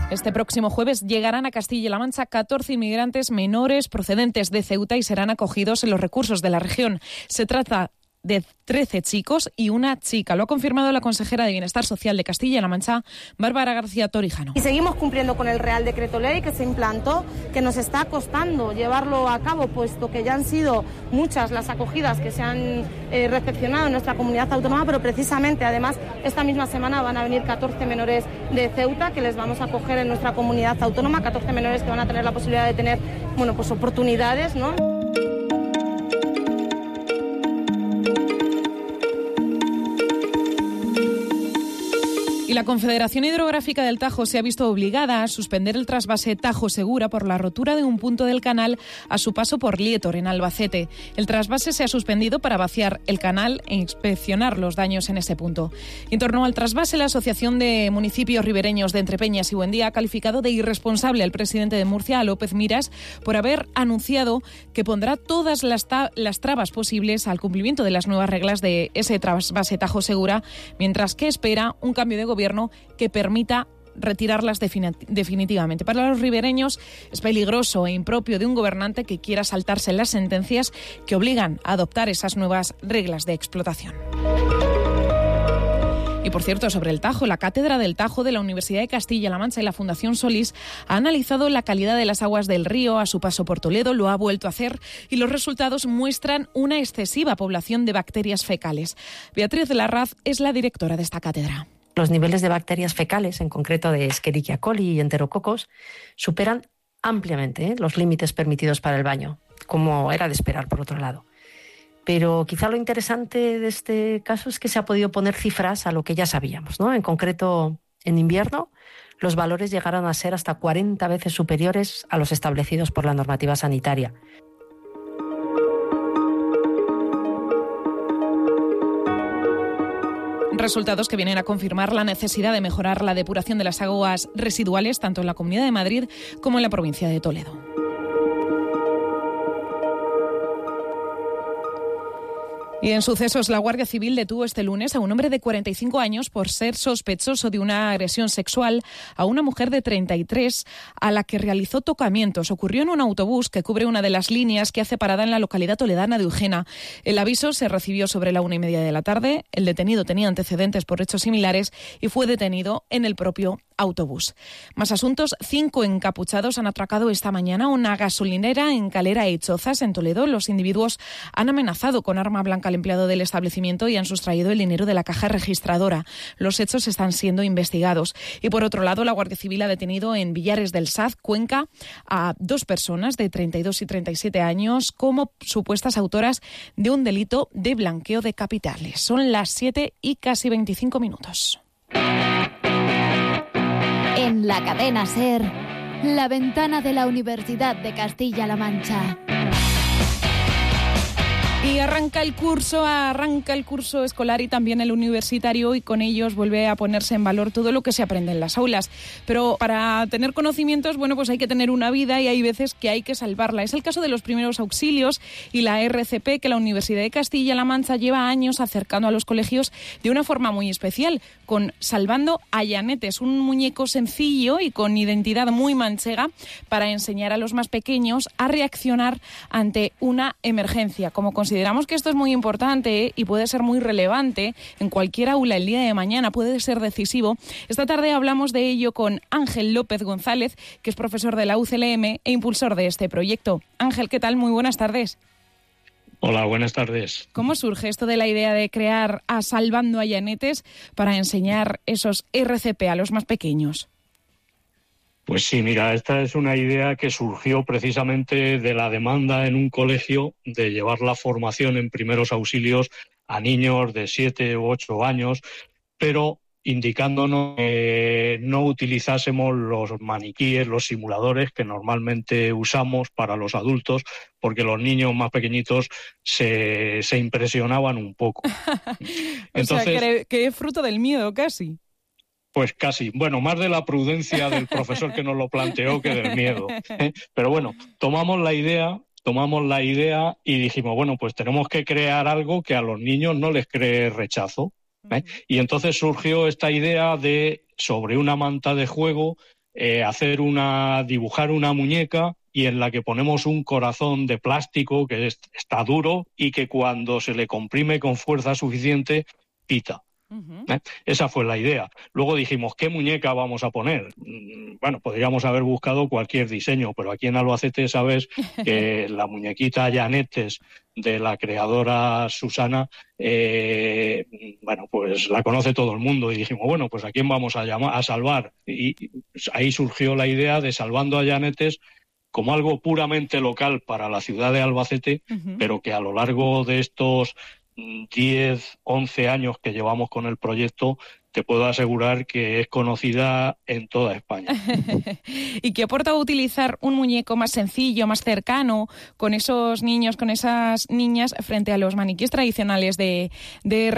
Este próximo jueves llegarán a Castilla-La Mancha 14 inmigrantes menores procedentes de Ceuta y serán acogidos en los recursos de la región. Se trata de 13 chicos y una chica. Lo ha confirmado la consejera de Bienestar Social de Castilla-La Mancha, Bárbara García Torijano. Y seguimos cumpliendo con el Real Decreto Ley que se implantó, que nos está costando llevarlo a cabo, puesto que ya han sido muchas las acogidas que se han recepcionado en nuestra comunidad autónoma, pero precisamente, además, esta misma semana van a venir 14 menores de Ceuta que les vamos a acoger en nuestra comunidad autónoma, 14 menores que van a tener la posibilidad de tener, pues oportunidades, ¿no? Y la Confederación Hidrográfica del Tajo se ha visto obligada a suspender el trasvase Tajo Segura por la rotura de un punto del canal a su paso por Lietor, en Albacete. El trasvase se ha suspendido para vaciar el canal e inspeccionar los daños en ese punto. En torno al trasvase, la Asociación de Municipios Ribereños de Entrepeñas y Buendía ha calificado de irresponsable al presidente de Murcia, a López Miras, por haber anunciado que pondrá todas las trabas posibles al cumplimiento de las nuevas reglas de ese trasvase Tajo Segura, mientras que espera un cambio de gobierno que permita retirarlas definitivamente. Para los ribereños es peligroso e impropio de un gobernante que quiera saltarse las sentencias que obligan a adoptar esas nuevas reglas de explotación. Y por cierto, sobre el Tajo, la Cátedra del Tajo de la Universidad de Castilla-La Mancha y la Fundación Solís ha analizado la calidad de las aguas del río a su paso por Toledo, lo ha vuelto a hacer y los resultados muestran una excesiva población de bacterias fecales. Beatriz Larraz es la directora de esta cátedra. Los niveles de bacterias fecales, en concreto de Escherichia coli y enterococos, superan ampliamente los límites permitidos para el baño, como era de esperar, por otro lado. Pero quizá lo interesante de este caso es que se ha podido poner cifras a lo que ya sabíamos, ¿no? En concreto, en invierno, los valores llegaron a ser hasta 40 veces superiores a los establecidos por la normativa sanitaria. Resultados que vienen a confirmar la necesidad de mejorar la depuración de las aguas residuales tanto en la Comunidad de Madrid como en la provincia de Toledo. Y en sucesos, la Guardia Civil detuvo este lunes a un hombre de 45 años por ser sospechoso de una agresión sexual a una mujer de 33 a la que realizó tocamientos. Ocurrió en un autobús que cubre una de las líneas que hace parada en la localidad toledana de Eugena. El aviso se recibió sobre la 1:30 de la tarde. El detenido tenía antecedentes por hechos similares y fue detenido en el propio autobús. Más asuntos. 5 encapuchados han atracado esta mañana una gasolinera en Calera y Chozas, en Toledo. Los individuos han amenazado con arma blanca al empleado del establecimiento y han sustraído el dinero de la caja registradora. Los hechos están siendo investigados. Y por otro lado, la Guardia Civil ha detenido en Villares del Saz, Cuenca, a 2 personas de 32 y 37 años como supuestas autoras de un delito de blanqueo de capitales. Son las 7 y casi 25 minutos. En la cadena SER, la ventana de la Universidad de Castilla-La Mancha. Y arranca el curso escolar y también el universitario, y con ellos vuelve a ponerse en valor todo lo que se aprende en las aulas. Pero para tener conocimientos, pues hay que tener una vida y hay veces que hay que salvarla. Es el caso de los primeros auxilios y la RCP, que la Universidad de Castilla-La Mancha lleva años acercando a los colegios de una forma muy especial, con Salvando a Llanetes, un muñeco sencillo y con identidad muy manchega para enseñar a los más pequeños a reaccionar ante una emergencia. Como consideramos que esto es muy importante y puede ser muy relevante en cualquier aula el día de mañana, puede ser decisivo. Esta tarde hablamos de ello con Ángel López González, que es profesor de la UCLM e impulsor de este proyecto. Ángel, ¿qué tal? Muy buenas tardes. Hola, buenas tardes. ¿Cómo surge esto de la idea de crear a Salvando a Llanetes para enseñar esos RCP a los más pequeños? Pues sí, mira, esta es una idea que surgió precisamente de la demanda en un colegio de llevar la formación en primeros auxilios a niños de 7 u 8 años, pero indicándonos que no utilizásemos los maniquíes, los simuladores que normalmente usamos para los adultos, porque los niños más pequeñitos se impresionaban un poco. Entonces, que es fruto del miedo casi. Pues casi, más de la prudencia del profesor que nos lo planteó que del miedo. Pero bueno, tomamos la idea y dijimos, pues tenemos que crear algo que a los niños no les cree rechazo. Y entonces surgió esta idea de, sobre una manta de juego, dibujar una muñeca y en la que ponemos un corazón de plástico que está duro y que cuando se le comprime con fuerza suficiente pita. Esa fue la idea. Luego dijimos, ¿qué muñeca vamos a poner? Bueno, podríamos haber buscado cualquier diseño, pero aquí en Albacete sabes que la muñequita Llanetes de la creadora Susana, bueno, pues la conoce todo el mundo, y dijimos, bueno, pues ¿a quién vamos a salvar? Y ahí surgió la idea de Salvando a Llanetes como algo puramente local para la ciudad de Albacete, pero que a lo largo de estos 10, 11 años que llevamos con el proyecto, te puedo asegurar que es conocida en toda España. ¿Y qué aporta utilizar un muñeco más sencillo, más cercano, con esos niños, con esas niñas, frente a los maniquíes tradicionales de